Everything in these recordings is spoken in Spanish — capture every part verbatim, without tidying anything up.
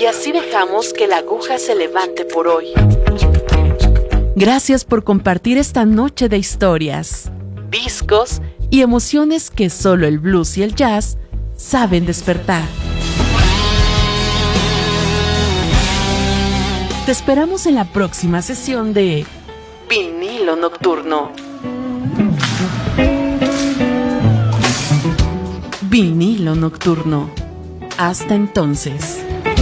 Y así dejamos que la aguja se levante por hoy. Gracias por compartir esta noche de historias, Discos y emociones que solo el blues y el jazz saben despertar. Te esperamos en la próxima sesión de Vinilo Nocturno. Vinilo Nocturno. Hasta entonces.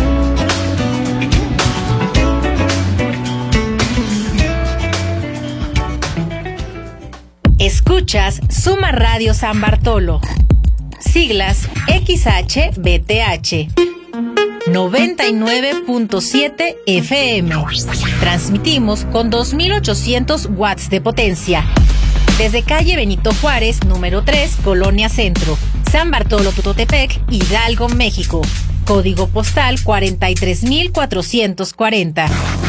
Escuchas Suma Radio San Bartolo. Siglas X H B T H. noventa y nueve punto siete F M. Transmitimos con dos mil ochocientos watts de potencia. Desde calle Benito Juárez, número tres, Colonia Centro, San Bartolo Tototepec, Hidalgo, México. Código postal cuarenta y tres mil cuatrocientos cuarenta.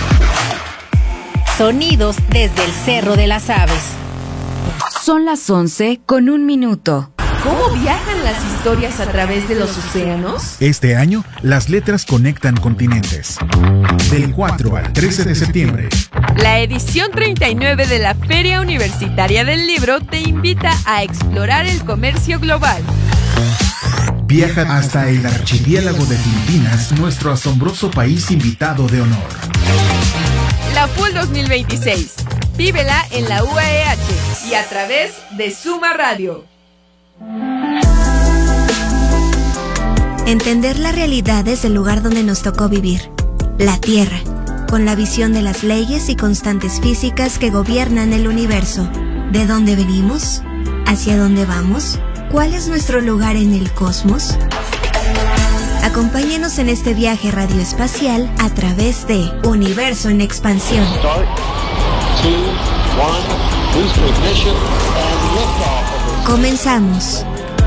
Sonidos desde el Cerro de las Aves. Son las once con un minuto. ¿Cómo viajan las historias a través de los océanos? Este año, las letras conectan continentes. Del cuatro al trece de septiembre. La edición treinta y nueve de la Feria Universitaria del Libro te invita a explorar el comercio global. Viaja hasta el archipiélago de Filipinas, nuestro asombroso país invitado de honor. La F U L dos mil veintiséis. Vívela en la U A E H y a través de Suma Radio. Entender la realidad desde el lugar donde nos tocó vivir, la Tierra, con la visión de las leyes y constantes físicas que gobiernan el universo. ¿De dónde venimos? ¿Hacia dónde vamos? ¿Cuál es nuestro lugar en el cosmos? Acompáñenos en este viaje radioespacial a través de Universo en Expansión. Comenzamos.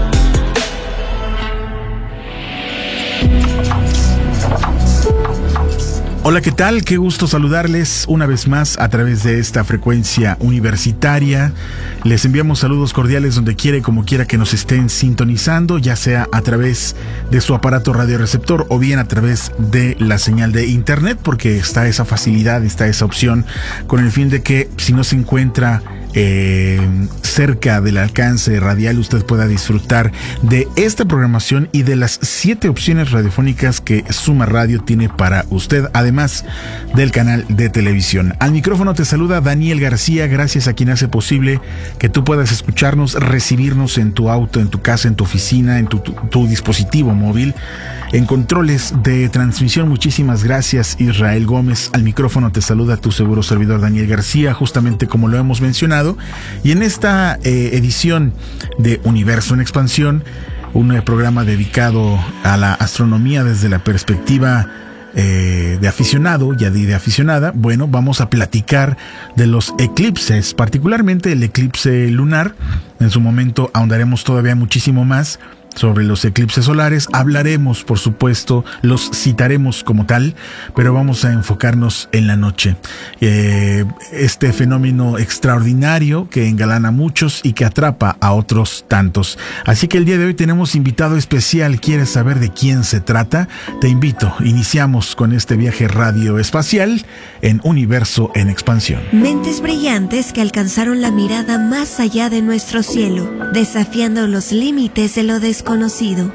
Hola, ¿qué tal? Qué gusto saludarles una vez más a través de esta frecuencia universitaria. Les enviamos saludos cordiales donde quiera y como quiera que nos estén sintonizando, ya sea a través de su aparato radioreceptor o bien a través de la señal de internet, porque está esa facilidad, está esa opción, con el fin de que si no se encuentra Eh, cerca del alcance radial, usted pueda disfrutar de esta programación y de las siete opciones radiofónicas que Suma Radio tiene para usted, además del canal de televisión. Al micrófono te saluda Daniel García, gracias a quien hace posible que tú puedas escucharnos, recibirnos en tu auto, en tu casa, en tu oficina, en tu, tu, tu dispositivo móvil. En controles de transmisión, muchísimas gracias, Israel Gómez. Al micrófono te saluda tu seguro servidor Daniel García, justamente como lo hemos mencionado. Y en esta eh, edición de Universo en Expansión, un eh, programa dedicado a la astronomía desde la perspectiva eh, de aficionado y de aficionada, bueno, vamos a platicar de los eclipses, particularmente el eclipse lunar. En su momento ahondaremos todavía muchísimo más sobre los eclipses solares. Hablaremos, por supuesto, los citaremos como tal, pero vamos a enfocarnos en la noche. Eh, este fenómeno extraordinario que engalana a muchos y que atrapa a otros tantos. Así que el día de hoy tenemos invitado especial. ¿Quieres saber de quién se trata? Te invito. Iniciamos con este viaje radioespacial en Universo en Expansión. Mentes brillantes que alcanzaron la mirada más allá de nuestro cielo, desafiando los límites de lo desconocido. Conocido.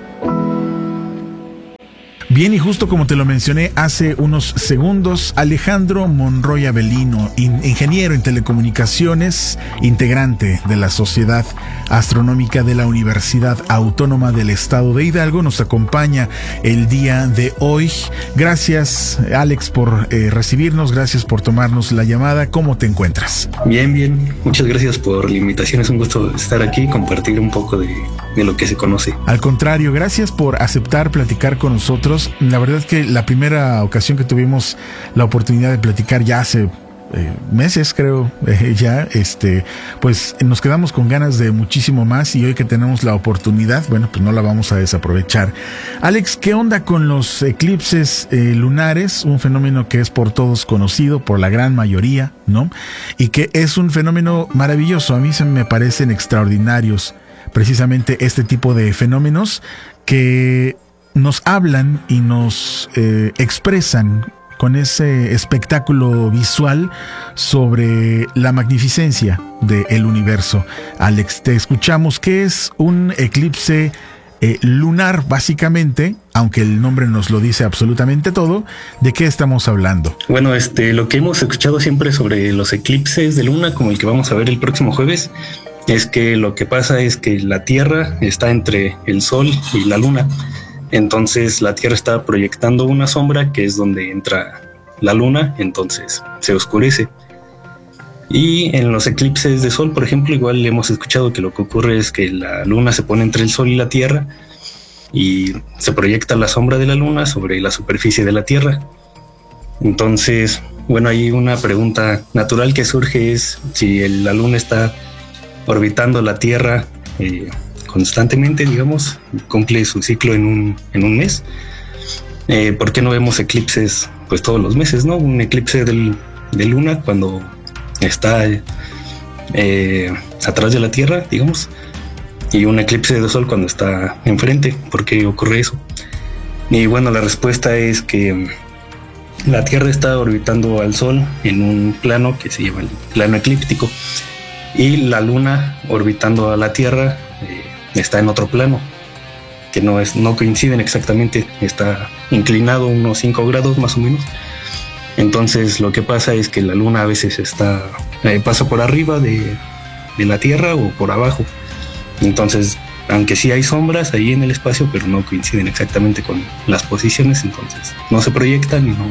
Bien, y justo como te lo mencioné hace unos segundos, Alejandro Monroy Avelino, in, ingeniero en telecomunicaciones, integrante de la Sociedad Astronómica de la Universidad Autónoma del Estado de Hidalgo, nos acompaña el día de hoy. Gracias, Alex, por eh, recibirnos, gracias por tomarnos la llamada. ¿Cómo te encuentras? Bien, bien. Muchas gracias por la invitación. Es un gusto estar aquí y compartir un poco de, de lo que se conoce. Al contrario, gracias por aceptar platicar con nosotros. La verdad es que la primera ocasión que tuvimos la oportunidad de platicar ya hace eh, meses, creo, eh, ya, este, pues nos quedamos con ganas de muchísimo más, y hoy que tenemos la oportunidad, bueno, pues no la vamos a desaprovechar. Alex, ¿qué onda con los eclipses eh, lunares? Un fenómeno que es por todos conocido, por la gran mayoría, ¿no? Y que es un fenómeno maravilloso. A mí se me parecen extraordinarios precisamente este tipo de fenómenos que nos hablan y nos eh, expresan con ese espectáculo visual sobre la magnificencia del universo. Alex, te escuchamos. ¿Qué es un eclipse eh, lunar, básicamente? Aunque el nombre nos lo dice absolutamente todo. ¿De qué estamos hablando? Bueno, este, lo que hemos escuchado siempre sobre los eclipses de luna, como el que vamos a ver el próximo jueves, es que lo que pasa es que la Tierra está entre el Sol y la Luna. Entonces la Tierra está proyectando una sombra que es donde entra la Luna, entonces se oscurece. Y en los eclipses de Sol, por ejemplo, igual hemos escuchado que lo que ocurre es que la Luna se pone entre el Sol y la Tierra y se proyecta la sombra de la Luna sobre la superficie de la Tierra. Entonces, bueno, hay una pregunta natural que surge, es si el, la Luna está orbitando la Tierra eh, constantemente, digamos, cumple su ciclo en un, en un mes. Eh, ¿Por qué no vemos eclipses pues todos los meses, no? Un eclipse del, de luna cuando está eh, atrás de la Tierra, digamos, y un eclipse de sol cuando está enfrente. ¿Por qué ocurre eso? Y bueno, la respuesta es que la Tierra está orbitando al Sol en un plano que se llama el plano eclíptico, y la Luna orbitando a la Tierra eh, está en otro plano que no es no coinciden exactamente, está inclinado unos cinco grados más o menos. Entonces lo que pasa es que la Luna a veces está eh, pasa por arriba de, de la Tierra o por abajo. Entonces, aunque sí hay sombras ahí en el espacio, pero no coinciden exactamente con las posiciones, entonces no se proyectan y no,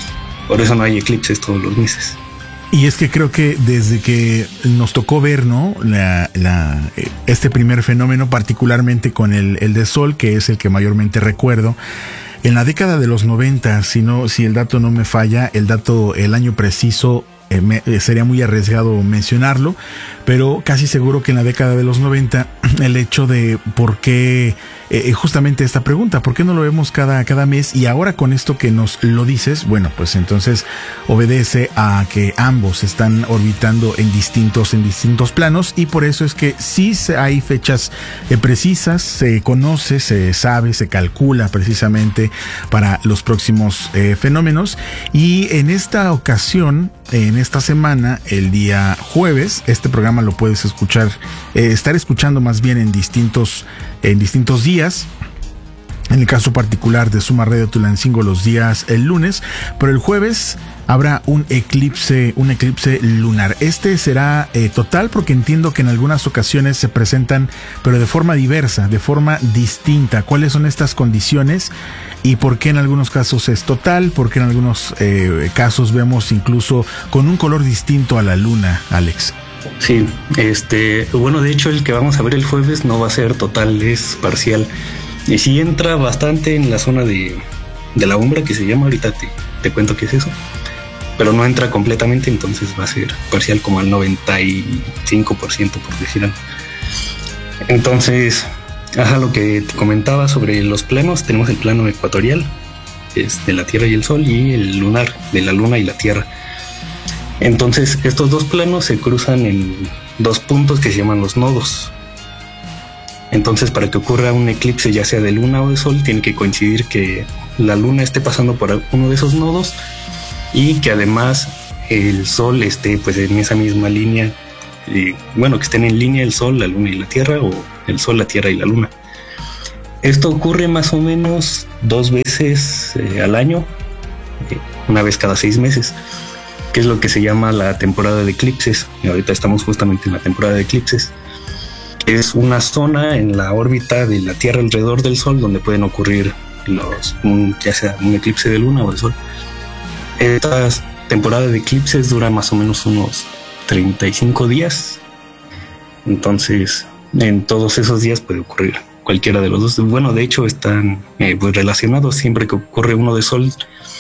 por eso no hay eclipses todos los meses. Y es que creo que desde que nos tocó ver, ¿no? La, la, este primer fenómeno, particularmente con el, el de Sol, que es el que mayormente recuerdo, en la década de los noventa, si no, si el dato no me falla, el dato, el año preciso, eh, me, eh, sería muy arriesgado mencionarlo, pero casi seguro que en la década de los noventa, el hecho de por qué, eh, justamente esta pregunta, ¿por qué no lo vemos cada, cada mes? Y ahora con esto que nos lo dices, bueno, pues entonces obedece a que ambos están orbitando en distintos, en distintos planos, y por eso es que sí hay fechas eh, precisas, se conoce, se sabe, se calcula precisamente para los próximos eh, fenómenos. Y en esta ocasión, en esta semana, el día jueves, este programa lo puedes escuchar, eh, estar escuchando más bien en distintos, en distintos días. En el caso particular de Suma Radio Tulancingo, los días el lunes, pero el jueves habrá un eclipse, un eclipse lunar. Este será eh, total, porque entiendo que en algunas ocasiones se presentan, pero de forma diversa, de forma distinta. ¿Cuáles son estas condiciones? ¿Y por qué en algunos casos es total? ¿Por qué en algunos eh, casos vemos incluso con un color distinto a la luna, Alex? Sí, este, bueno, de hecho el que vamos a ver el jueves no va a ser total, es parcial. Y sí entra bastante en la zona de, de la umbra, que se llama, ahorita te, te cuento qué es eso, pero no entra completamente, entonces va a ser parcial como al noventa y cinco por ciento, por decir algo. Entonces, ajá, lo que te comentaba sobre los planos, tenemos el plano ecuatorial, que es de la Tierra y el Sol, y el lunar, de la Luna y la Tierra. Entonces, estos dos planos se cruzan en dos puntos que se llaman los nodos. Entonces, para que ocurra un eclipse, ya sea de luna o de sol, tiene que coincidir que la luna esté pasando por uno de esos nodos y que además el sol esté pues en esa misma línea, y, bueno, que estén en línea el sol, la luna y la tierra, o el sol, la tierra y la luna. Esto ocurre más o menos dos veces eh, al año, eh, una vez cada seis meses, que es lo que se llama la temporada de eclipses. Y ahorita estamos justamente en la temporada de eclipses. Es una zona en la órbita de la Tierra alrededor del Sol donde pueden ocurrir los, un, ya sea un eclipse de luna o de sol. Esta temporada de eclipses dura más o menos unos treinta y cinco días. Entonces, en todos esos días puede ocurrir cualquiera de los dos. Bueno, de hecho están eh, pues relacionados. Siempre que ocurre uno de sol,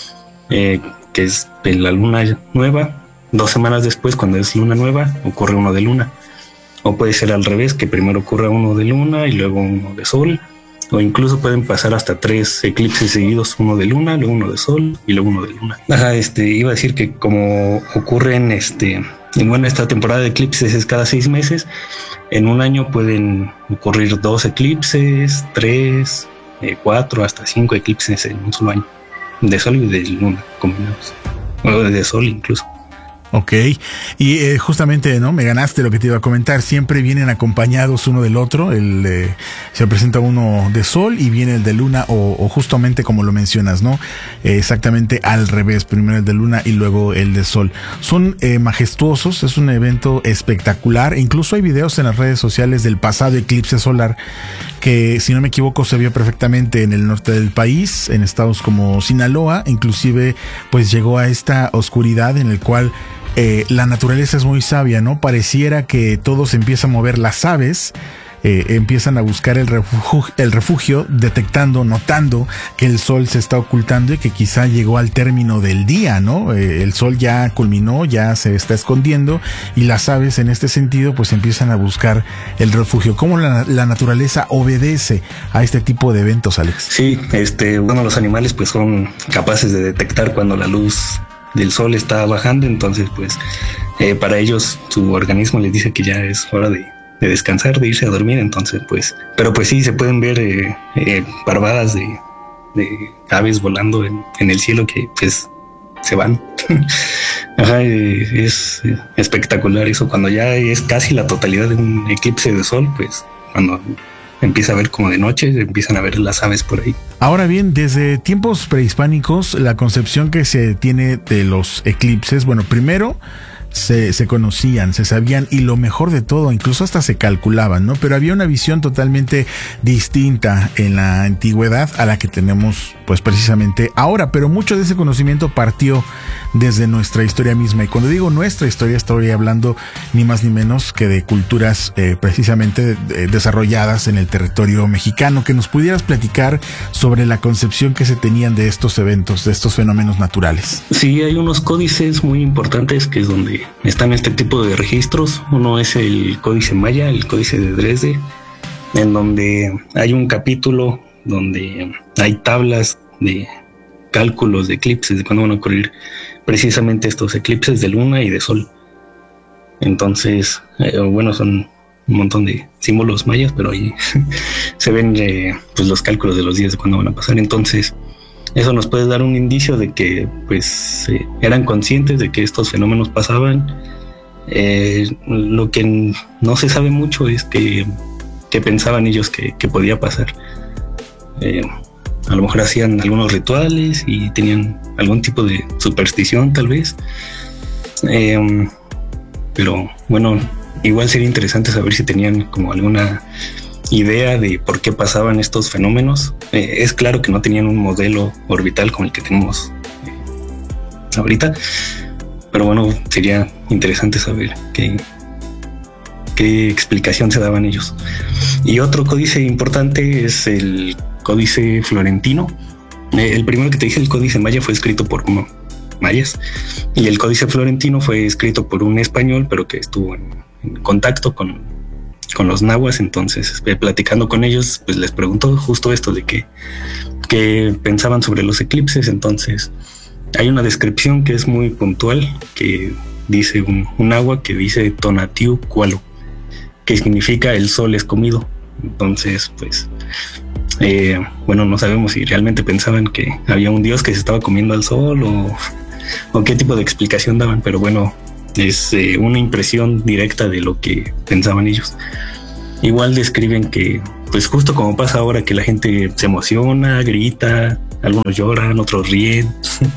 eh, que es en la luna nueva, dos semanas después, cuando es luna nueva, ocurre uno de luna. O puede ser al revés, que primero ocurra uno de luna y luego uno de sol. O incluso pueden pasar hasta tres eclipses seguidos, uno de luna, luego uno de sol y luego uno de luna. Ajá, este, iba a decir que como ocurren, este, bueno, esta temporada de eclipses es cada seis meses. En un año pueden ocurrir dos eclipses, tres, eh, cuatro hasta cinco eclipses en un solo año, de sol y de luna combinados, o de sol incluso. Ok, y eh, justamente, ¿no? Me ganaste lo que te iba a comentar. Siempre vienen acompañados uno del otro. El eh, se presenta uno de sol y viene el de luna, o, o justamente como lo mencionas, ¿no? Eh, exactamente al revés. Primero el de luna y luego el de sol. Son eh, majestuosos. Es un evento espectacular. Incluso hay videos en las redes sociales del pasado eclipse solar que, si no me equivoco, se vio perfectamente en el norte del país, en estados como Sinaloa. Inclusive, pues llegó a esta oscuridad en el cual Eh, la naturaleza es muy sabia, ¿no? Pareciera que todo se empieza a mover. Las aves eh, empiezan a buscar el refugio, el refugio, detectando, notando que el sol se está ocultando y que quizá llegó al término del día, ¿no? Eh, el sol ya culminó, ya se está escondiendo, y las aves en este sentido pues empiezan a buscar el refugio. ¿Cómo la, la naturaleza obedece a este tipo de eventos, Alex? Sí, este, bueno, los animales pues son capaces de detectar cuando la luz del sol está bajando, entonces pues eh, para ellos su organismo les dice que ya es hora de, de descansar, de irse a dormir, entonces pues, pero pues sí se pueden ver eh, eh, parvadas de, de aves volando en, en el cielo que pues se van. Ajá, eh, es espectacular eso, cuando ya es casi la totalidad de un eclipse de sol, pues cuando empieza a ver como de noche, empiezan a ver las aves por ahí. Ahora bien, desde tiempos prehispánicos, la concepción que se tiene de los eclipses, bueno, primero se, se conocían, se sabían, y lo mejor de todo, incluso hasta se calculaban, ¿no? Pero había una visión totalmente distinta en la antigüedad a la que tenemos, pues precisamente ahora, pero mucho de ese conocimiento partió desde nuestra historia misma. Y cuando digo nuestra historia, estoy hablando ni más ni menos que de culturas eh, precisamente de, desarrolladas en el territorio mexicano. Que nos pudieras platicar sobre la concepción que se tenían de estos eventos, de estos fenómenos naturales. Sí, hay unos códices muy importantes que es donde están este tipo de registros. Uno es el Códice Maya, el Códice de Dresde, en donde hay un capítulo donde hay tablas de cálculos de eclipses, de cuándo van a ocurrir precisamente estos eclipses de luna y de sol. Entonces, eh, bueno, son un montón de símbolos mayas, pero ahí se ven eh, pues los cálculos de los días de cuándo van a pasar. Entonces, eso nos puede dar un indicio de que pues eh, eran conscientes de que estos fenómenos pasaban. Eh, lo que no se sabe mucho es que, que pensaban ellos que, que podía pasar. Eh, a lo mejor hacían algunos rituales y tenían algún tipo de superstición tal vez. Eh, pero bueno, igual sería interesante saber si tenían como alguna idea de por qué pasaban estos fenómenos. Eh, es claro que no tenían un modelo orbital como el que tenemos eh, ahorita, pero bueno, sería interesante saber qué, qué explicación se daban ellos. Y otro códice importante es el Códice Florentino. Eh, el primero que te dije, el Códice Maya, fue escrito por mayas, y el Códice Florentino fue escrito por un español, pero que estuvo en, en contacto con con los nahuas. Entonces, eh, platicando con ellos, pues les preguntó justo esto de que, que pensaban sobre los eclipses. Entonces, hay una descripción que es muy puntual, que dice un, un nahua que dice Tonatiu Cualo, que significa el sol es comido. Entonces, pues, eh, bueno, no sabemos si realmente pensaban que había un dios que se estaba comiendo al sol o, o qué tipo de explicación daban, pero bueno, es eh, una impresión directa de lo que pensaban ellos. Igual describen que, pues justo como pasa ahora, que la gente se emociona, grita, algunos lloran, otros ríen.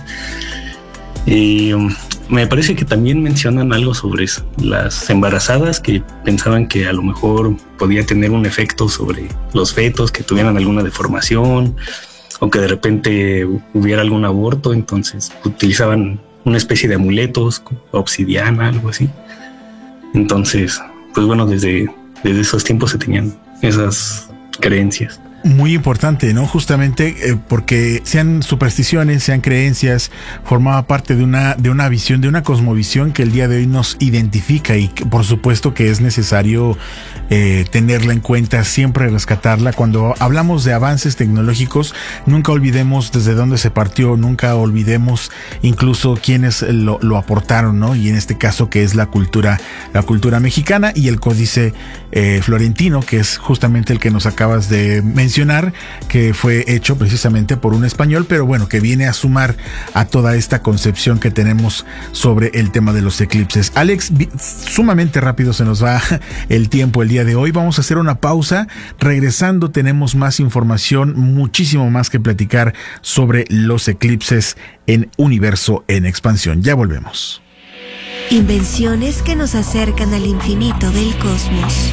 Y um, me parece que también mencionan algo sobre eso, las embarazadas, que pensaban que a lo mejor podía tener un efecto sobre los fetos, que tuvieran alguna deformación o que de repente hubiera algún aborto. Entonces utilizaban una especie de amuletos, obsidiana, algo así. Entonces, pues bueno, desde, desde esos tiempos se tenían esas creencias. Muy importante, ¿no? Justamente eh, porque sean supersticiones, sean creencias, formaba parte de una, de una visión, de una cosmovisión que el día de hoy nos identifica, y que, por supuesto que es necesario eh, tenerla en cuenta, siempre rescatarla. Cuando hablamos de avances tecnológicos, nunca olvidemos desde dónde se partió, nunca olvidemos incluso quiénes lo, lo aportaron, ¿no? Y en este caso, que es la cultura, la cultura mexicana, y el Códice eh, Florentino, que es justamente el que nos acabas de mencionar, mencionar que fue hecho precisamente por un español, pero bueno, que viene a sumar a toda esta concepción que tenemos sobre el tema de los eclipses. Alex, sumamente rápido se nos va el tiempo el día de hoy. Vamos a hacer una pausa. Regresando tenemos más información, muchísimo más que platicar sobre los eclipses en Universo en Expansión. Ya volvemos. Invenciones que nos acercan al infinito del cosmos.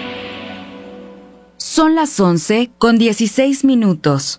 Son las once con dieciséis minutos.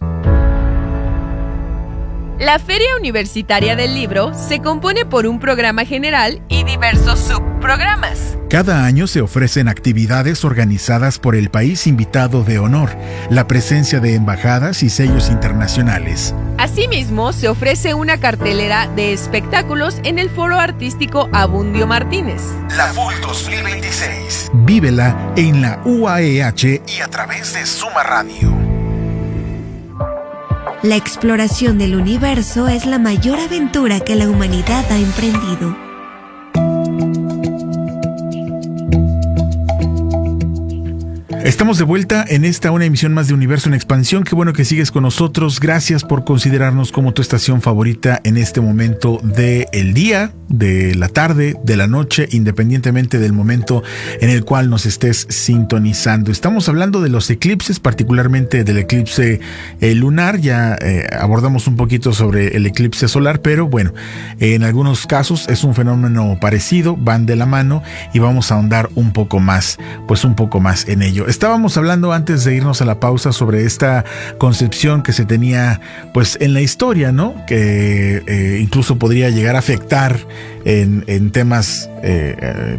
La Feria Universitaria del Libro se compone por un programa general y diversos subprogramas. Cada año se ofrecen actividades organizadas por el país invitado de honor, la presencia de embajadas y sellos internacionales. Asimismo, se ofrece una cartelera de espectáculos en el Foro Artístico Abundio Martínez. La F U L dos mil veintiséis. Vívela en la U A E H y a través de Suma Radio. La exploración del universo es la mayor aventura que la humanidad ha emprendido. Estamos de vuelta en esta una emisión más de Universo en Expansión. Qué bueno que sigues con nosotros. Gracias por considerarnos como tu estación favorita en este momento del día, de la tarde, de la noche, independientemente del momento en el cual nos estés sintonizando. Estamos hablando de los eclipses, particularmente del eclipse eh, lunar. Ya eh, abordamos un poquito sobre el eclipse solar, pero bueno, eh, en algunos casos es un fenómeno parecido, van de la mano y vamos a ahondar un poco más, pues un poco más en ello. Estábamos hablando antes de irnos a la pausa sobre esta concepción que se tenía pues en la historia, ¿no? Que eh, incluso podría llegar a afectar en, en temas eh,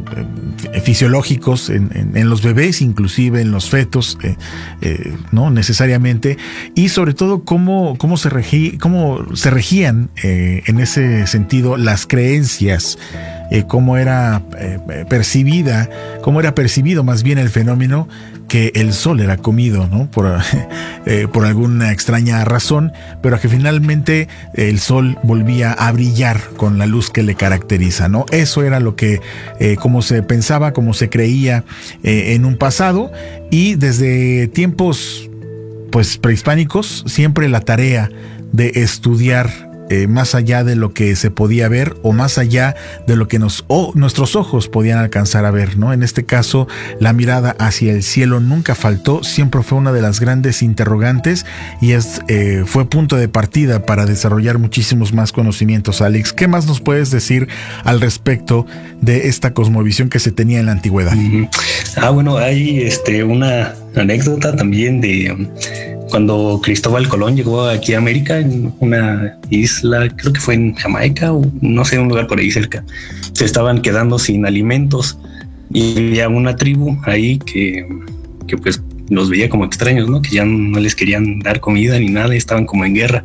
eh, fisiológicos, en, en, en los bebés, inclusive en los fetos, eh, eh, no necesariamente, y sobre todo cómo, cómo, se, regi, cómo se regían eh, en ese sentido las creencias. Eh, cómo era eh, percibida, cómo era percibido más bien el fenómeno que el sol era comido, ¿no? Por, eh, por alguna extraña razón, pero que finalmente el sol volvía a brillar con la luz que le caracteriza, ¿no? Eso era lo que, eh, como se pensaba, como se creía eh, en un pasado, y desde tiempos, pues, prehispánicos, siempre la tarea de estudiar Eh, más allá de lo que se podía ver o más allá de lo que nos, oh, nuestros ojos podían alcanzar a ver, ¿no? En este caso, la mirada hacia el cielo nunca faltó, siempre fue una de las grandes interrogantes y es, eh, fue punto de partida para desarrollar muchísimos más conocimientos. Alex, ¿qué más nos puedes decir al respecto de esta cosmovisión que se tenía en la antigüedad? Mm-hmm. Ah, bueno, hay este, una anécdota también de um, cuando Cristóbal Colón llegó aquí a América, en una isla, creo que fue en Jamaica o no sé, un lugar por ahí cerca. Se estaban quedando sin alimentos y había una tribu ahí que, que pues los veía como extraños, ¿no? Que ya no les querían dar comida ni nada, estaban como en guerra.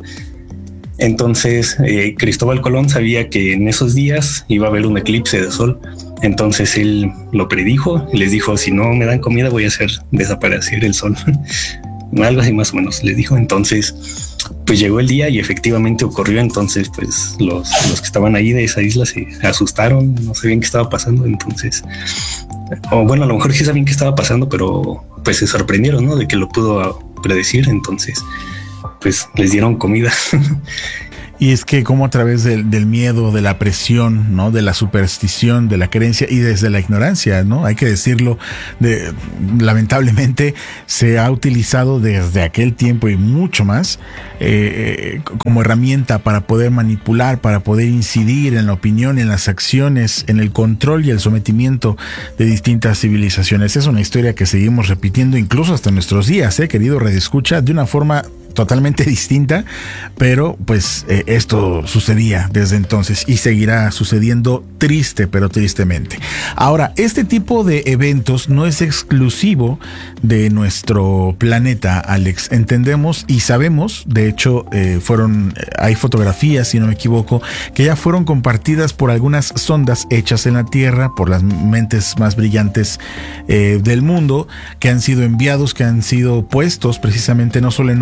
Entonces eh, Cristóbal Colón sabía que en esos días iba a haber un eclipse de sol. Entonces él lo predijo y les dijo, si no me dan comida voy a hacer desaparecer el sol. Algo así más o menos les dijo. Entonces pues llegó el día y efectivamente ocurrió. Entonces pues los, los que estaban ahí de esa isla se asustaron, no sabían qué estaba pasando. Entonces, o bueno, a lo mejor sí sabían qué estaba pasando, pero pues se sorprendieron, ¿no? De que lo pudo predecir. Entonces pues les dieron comida. Y es que como a través del, del miedo, de la presión, ¿no? De la superstición, de la creencia y desde la ignorancia, ¿no? Hay que decirlo, de, lamentablemente se ha utilizado desde aquel tiempo y mucho más eh, como herramienta para poder manipular, para poder incidir en la opinión, en las acciones, en el control y el sometimiento de distintas civilizaciones. Es una historia que seguimos repitiendo incluso hasta nuestros días, ¿eh? Querido redescucha, de una forma totalmente distinta, pero pues eh, esto sucedía desde entonces y seguirá sucediendo, triste, pero tristemente. Ahora, este tipo de eventos no es exclusivo de nuestro planeta, Alex. Entendemos y sabemos, de hecho, eh, fueron, hay fotografías, si no me equivoco, que ya fueron compartidas por algunas sondas hechas en la Tierra, por las mentes más brillantes eh, del mundo, que han sido enviados, que han sido puestos precisamente no solo en órbita,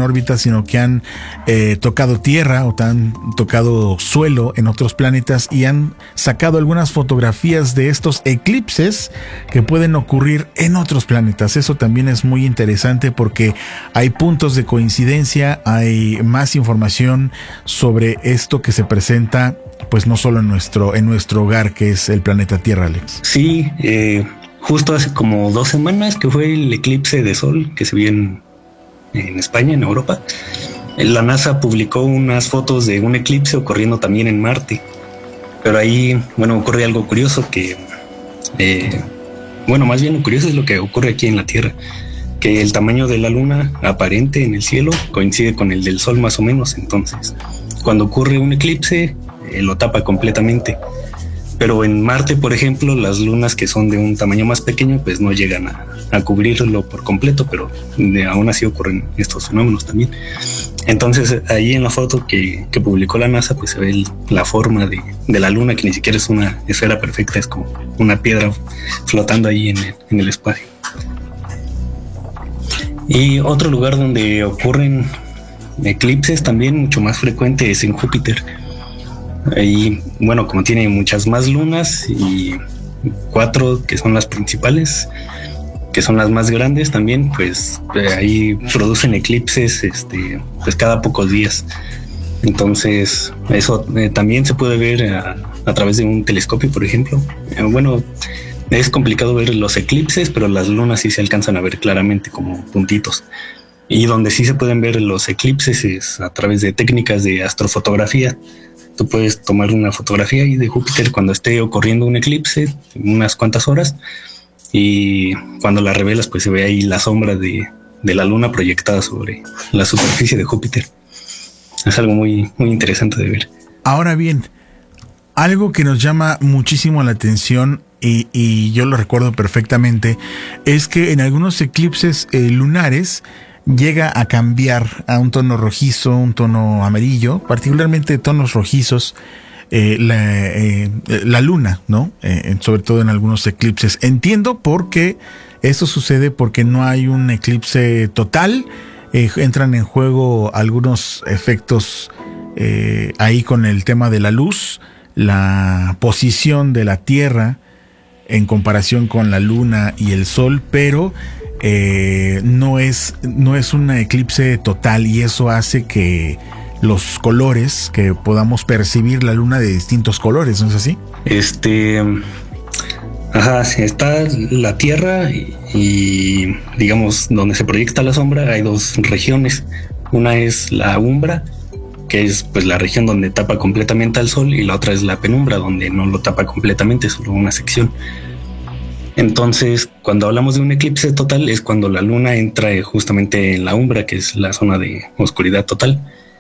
sino que han eh, tocado tierra o han tocado suelo en otros planetas y han sacado algunas fotografías de estos eclipses que pueden ocurrir en otros planetas. Eso también es muy interesante porque hay puntos de coincidencia, hay más información sobre esto que se presenta, pues no solo en nuestro, en nuestro hogar, que es el planeta Tierra, Alex. Sí, eh, justo hace como dos semanas que fue el eclipse de sol que se vio en, en España, en Europa. La NASA publicó unas fotos de un eclipse ocurriendo también en Marte. Pero ahí, bueno, ocurre algo curioso que, eh, bueno, más bien lo curioso es lo que ocurre aquí en la Tierra, que el tamaño de la luna aparente en el cielo coincide con el del sol más o menos. Entonces, cuando ocurre un eclipse, eh, lo tapa completamente. Pero en Marte, por ejemplo, las lunas que son de un tamaño más pequeño, pues no llegan a, a cubrirlo por completo, pero de, aún así ocurren estos fenómenos también. Entonces, ahí en la foto que, que publicó la NASA, pues se ve el, la forma de, de la luna, que ni siquiera es una esfera perfecta, es como una piedra flotando ahí en el, en el espacio. Y otro lugar donde ocurren eclipses también mucho más frecuente es en Júpiter. Ahí, bueno, como tiene muchas más lunas y cuatro que son las principales, que son las más grandes también, pues eh, ahí producen eclipses este, pues cada pocos días. Entonces, eso eh, también se puede ver a, a través de un telescopio, por ejemplo. Eh, bueno, es complicado ver los eclipses, pero las lunas sí se alcanzan a ver claramente como puntitos. Y donde sí se pueden ver los eclipses es a través de técnicas de astrofotografía. Tú puedes tomar una fotografía ahí de Júpiter cuando esté ocurriendo un eclipse, unas cuantas horas, y cuando la revelas, pues se ve ahí la sombra de, de la luna proyectada sobre la superficie de Júpiter. Es algo muy, muy interesante de ver. Ahora bien, algo que nos llama muchísimo la atención, y, y yo lo recuerdo perfectamente, es que en algunos eclipses eh, lunares llega a cambiar a un tono rojizo, un tono amarillo, particularmente tonos rojizos, eh, la, eh, la luna, ¿no? Eh, sobre todo en algunos eclipses. Entiendo por qué esto sucede, porque no hay un eclipse total, eh, entran en juego algunos efectos eh, ahí con el tema de la luz, la posición de la Tierra en comparación con la luna y el sol, pero Eh, no es no es un eclipse total, y eso hace que los colores, que podamos percibir la luna de distintos colores, ¿no es así? Este, ajá, está la Tierra y, y digamos donde se proyecta la sombra hay dos regiones. Una es la umbra, que es pues la región donde tapa completamente al sol, y la otra es la penumbra, donde no lo tapa completamente, solo una sección. Entonces, cuando hablamos de un eclipse total es cuando la luna entra justamente en la umbra, que es la zona de oscuridad total.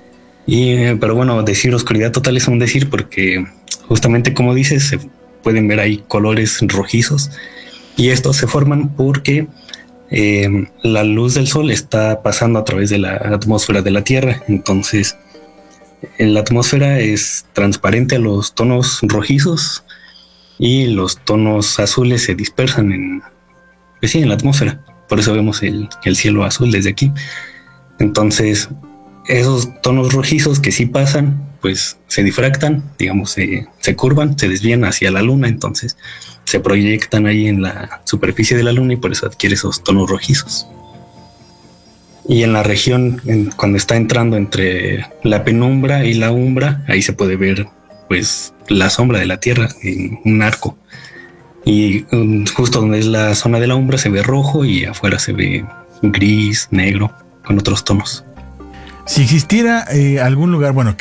Y, pero bueno, decir oscuridad total es un decir porque justamente como dices, se pueden ver ahí colores rojizos, y estos se forman porque eh, la luz del sol está pasando a través de la atmósfera de la Tierra. Entonces, la atmósfera es transparente a los tonos rojizos, y los tonos azules se dispersan en, pues sí, en la atmósfera. Por eso vemos el, el cielo azul desde aquí. Entonces, esos tonos rojizos que sí pasan, pues se difractan, digamos, se, se curvan, se desvían hacia la luna. Entonces, se proyectan ahí en la superficie de la luna, y por eso adquiere esos tonos rojizos. Y en la región, en, cuando está entrando entre la penumbra y la umbra, ahí se puede ver pues la sombra de la Tierra en un arco, y um, justo donde es la zona de la umbra se ve rojo, y afuera se ve gris, negro, con otros tonos. Si existiera eh, algún lugar, bueno,